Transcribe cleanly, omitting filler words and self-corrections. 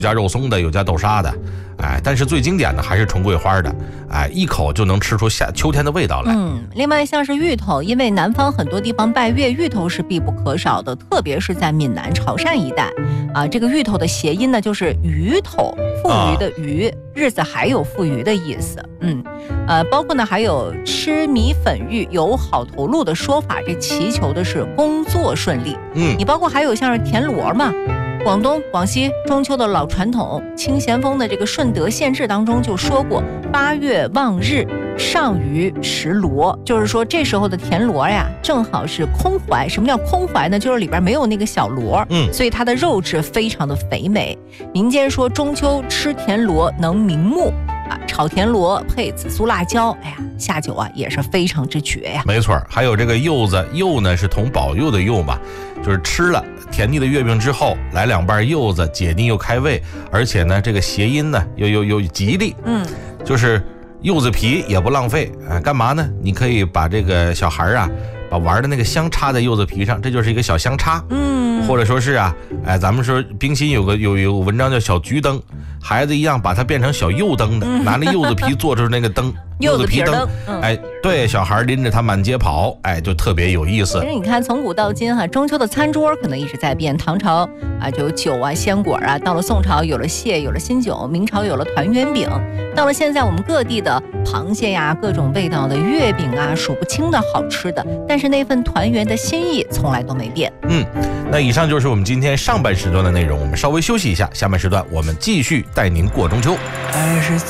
加肉松的，有加豆沙的，但是最经典的还是纯桂花的，一口就能吃出秋天的味道来。 另外像是芋头，因为南方很多地方拜月，芋头是必不可少的，特别是在闽南、潮汕一带这个芋头的谐音呢就是鱼头，富余的鱼，日子还有富余的意思。包括呢还有吃米粉芋有好头路的说法，这祈求的是工作顺利。你包括还有像是田螺嘛。广东、广西中秋的老传统，清咸丰的这个顺德县志当中就说过，8月望日，上鱼食螺，就是说这时候的田螺呀，正好是空怀。什么叫空怀呢？就是里边没有那个小螺，所以它的肉质非常的肥美。民间说中秋吃田螺能明目。炒田螺配紫苏辣椒，下酒也是非常之绝呀。 没错，还有这个柚子，柚呢是同保佑的柚嘛，就是吃了甜腻的月饼之后，来2瓣柚子，解腻又开胃，而且呢这个谐音呢又吉利。就是柚子皮也不浪费，干嘛呢？你可以把这个小孩把玩的那个香插在柚子皮上，这就是一个小香插。或者说是咱们说冰心有个文章叫小橘灯，孩子一样把它变成小柚灯的，拿着柚子皮做出那个灯，柚子皮灯。对，小孩拎着它满街跑，就特别有意思。 其实你看，从古到今中秋的餐桌可能一直在变。唐朝就有酒鲜果到了宋朝有了蟹，有了新酒，明朝有了团圆饼，到了现在我们各地的螃蟹各种味道的月饼数不清的好吃的，但是那份团圆的心意从来都没变。 那以上就是我们今天上半时段的内容，我们稍微休息一下，下半时段我们继续带您过中秋。 爱是